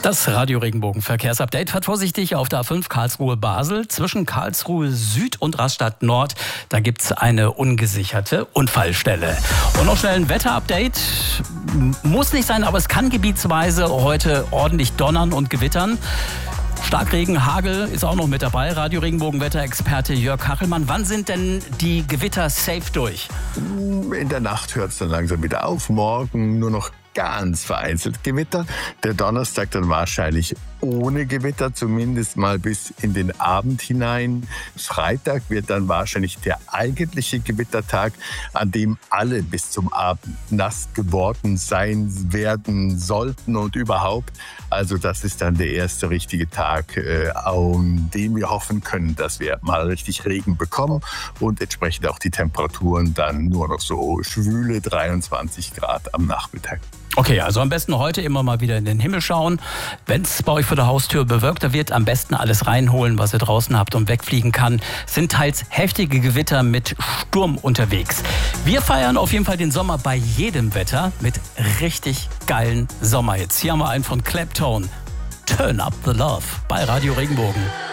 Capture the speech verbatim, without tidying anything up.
Das Radio Regenbogen Verkehrsupdate fährt vorsichtig auf der A fünf Karlsruhe-Basel. Zwischen Karlsruhe Süd und Rastatt Nord, da gibt es eine ungesicherte Unfallstelle. Und noch schnell ein Wetterupdate. Muss nicht sein, aber es kann gebietsweise heute ordentlich donnern und gewittern. Starkregen, Hagel ist auch noch mit dabei. Radio Regenbogen Wetterexperte Jörg Kachelmann. Wann sind denn die Gewitter safe durch? In der Nacht hört es dann langsam wieder auf. Morgen nur noch ganz vereinzelt Gewitter. Der Donnerstag dann wahrscheinlich ohne Gewitter, zumindest mal bis in den Abend hinein. Freitag wird dann wahrscheinlich der eigentliche Gewittertag, an dem alle bis zum Abend nass geworden sein werden sollten und überhaupt. Also das ist dann der erste richtige Tag, äh, an dem wir hoffen können, dass wir mal richtig Regen bekommen und entsprechend auch die Temperaturen dann nur noch so schwüle dreiundzwanzig Grad am Nachmittag. Okay, also am besten heute immer mal wieder in den Himmel schauen. Wenn es bei euch vor der Haustür bewölkter wird, am besten alles reinholen, was ihr draußen habt und wegfliegen kann. Sind teils heftige Gewitter mit Sturm unterwegs. Wir feiern auf jeden Fall den Sommer bei jedem Wetter mit richtig geilen Sommerhits. Hier haben wir einen von Clapton. Turn Up the Love bei Radio Regenbogen.